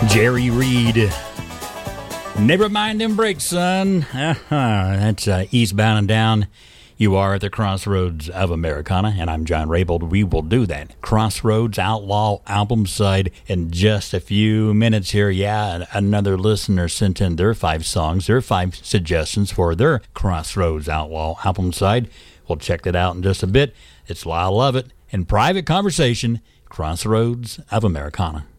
Jerry Reed. Never mind them brakes, son. That's Eastbound and Down. You are at the crossroads of Americana, and I'm John Raybould. We will do that Crossroads Outlaw album side in just a few minutes here. Yeah, another listener sent in their 5 songs, their 5 suggestions for their Crossroads Outlaw album side. We'll check that out in just a bit. It's I Love It. In private conversation, Crossroads of Americana.